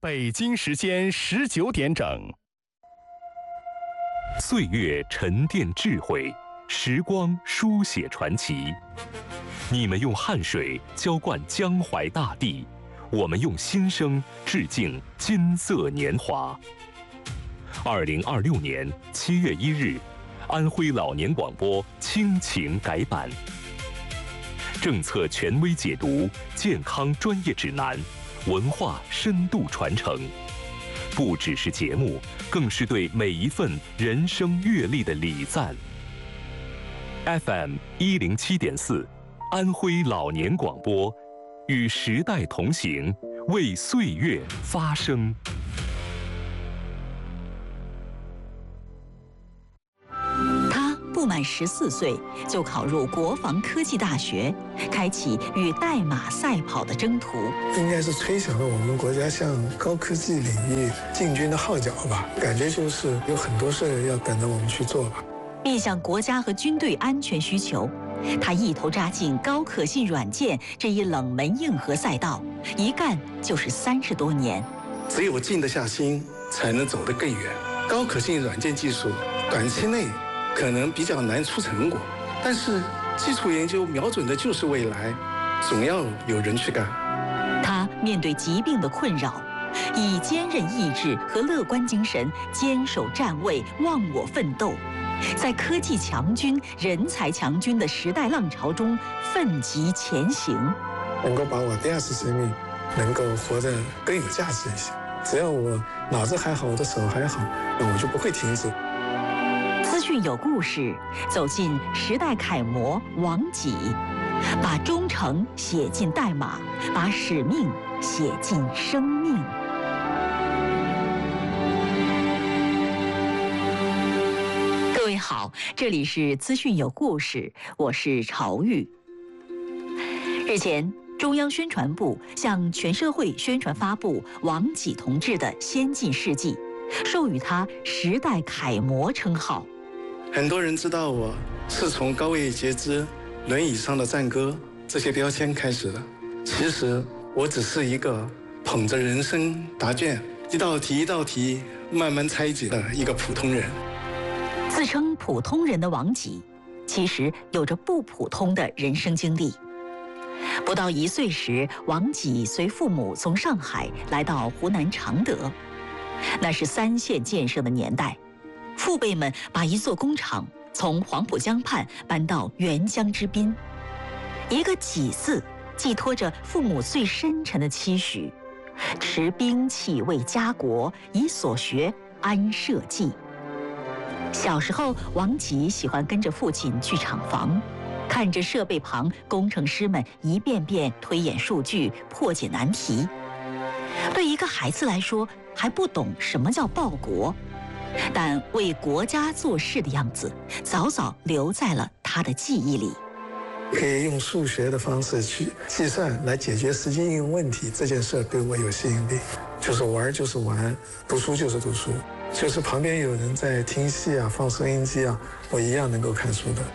北京时间19点整。 岁月沉淀智慧，时光书写传奇。你们用汗水浇灌江淮大地，我们用心声致敬金色年华。2026年7月1日，安徽老年广播亲情改版，政策权威解读，健康专业指南，文化深度传承。不只是节目，更是对每一份人生阅历的礼赞。FM 107.4，安徽老年广播，与时代同行，为岁月发声。 他不满14岁就考入国防科技大学，开启与代码赛跑的征途。 应该是吹响了我们国家向高科技领域进军的号角吧，感觉就是有很多事要等着我们去做吧。 面向国家和军队安全需求，他一头扎进高可信软件这一冷门硬核赛道，一干就是30多年。 只有静得下心，才能走得更远。高可信软件技术短期内可能比较难出成果，但是基础研究瞄准的就是未来，总要有人去干。 他面对疾病的困扰，以坚韧意志和乐观精神坚守站位，忘我奋斗，在科技强军、人才强军的时代浪潮中奋楫前行。 能够把我第二次生命能够活得更有价值一些。只要我脑子还好，我的手还好，那我就不会停止。 资讯有故事，走进时代楷模王己，把忠诚写进代码，把使命写进生命。各位好，这里是资讯有故事，我是朝玉。日前，中央宣传部向全社会宣传发布王己同志的先进事迹，授予他时代楷模称号。 很多人知道我是从高位截肢、轮椅上的战歌这些标签开始的，其实我只是一个捧着人生答卷，一道题一道题慢慢拆解的一个普通人。 自称普通人的王己，其实有着不普通的人生经历。不到1岁时，王己随父母从上海来到湖南常德，那是3线建设的年代，父辈们把一座工厂从黄浦江畔搬到沅江之滨。一个己字，寄托着父母最深沉的期许：持兵器为家国，以所学安社稷。小时候，王己喜欢跟着父亲去厂房，看着设备旁工程师们一遍遍推演数据、破解难题。对一个孩子来说，还不懂什么叫报国，但为国家做事的样子，早早留在了他的记忆里。 可以用数学的方式去计算来解决实际应用问题，这件事对我有吸引力。就是玩就是玩，读书就是读书，就是旁边有人在听戏啊、放收音机啊，我一样能够看书的。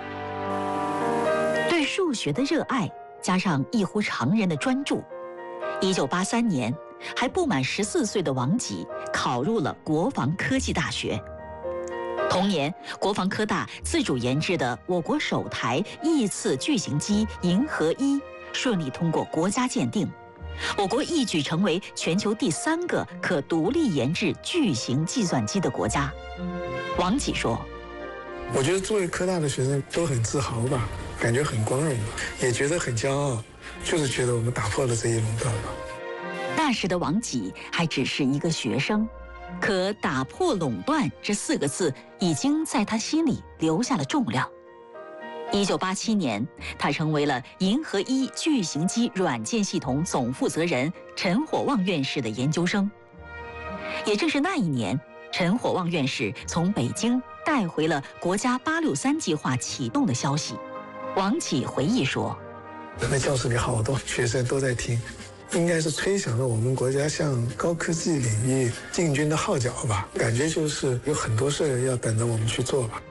对数学的热爱，加上异乎常人的专注，1983年，还不满14岁的王己考入了国防科技大学。同年，国防科大自主研制的我国首台翼次巨型机银河1顺利通过国家鉴定，我国一举成为全球第3个可独立研制巨型计算机的国家。王己说：“ 我觉得作为科大的学生都很自豪吧，感觉很光荣吧，也觉得很骄傲，就是觉得我们打破了这一垄断吧。” 那时的王己还只是一个学生，可打破垄断这4个字已经在他心里留下了重量。1987年，他成为了银河1巨型机软件系统总负责人陈火旺院士的研究生。也正是那一年，陈火旺院士从北京带回了国家863计划启动的消息。王己回忆说：“ 那教室里好多学生都在听，应该是吹响了我们国家向高科技领域进军的号角吧，感觉就是有很多事要等着我们去做吧。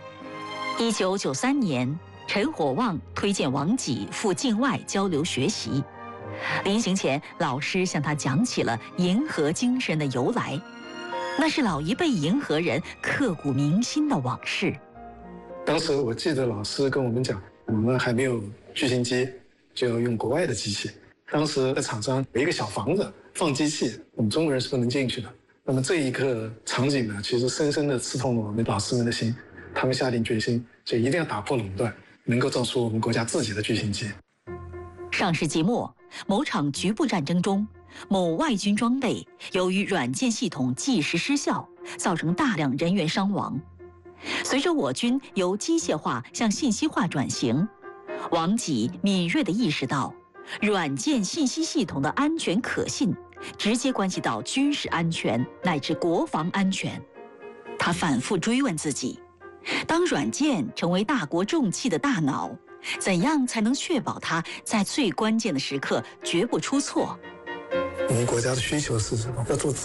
”1993年，陈火旺推荐王己赴境外交流学习， 临行前，老师向他讲起了银河精神的由来，那是老一辈银河人刻骨铭心的往事。 当时我记得老师跟我们讲，我们还没有巨型机，就要用国外的机器。当时在厂商有一个小房子放机器，我们中国人是不能进去的。那么这一刻场景呢，其实深深地刺痛了我们老师们的心。他们下定决心，就一定要打破垄断，能够造出我们国家自己的巨型机。 上世纪末，某场局部战争中，某外军装备由于软件系统计时失效，造成大量人员伤亡。随着我军由机械化向信息化转型，王给敏锐地意识到，软件信息系统的安全可信，直接关系到军事安全乃至国防安全。他反复追问自己，当软件成为大国重器的大脑，怎样才能确保它在最关键的时刻绝不出错？ 我们国家的需求是什么？要做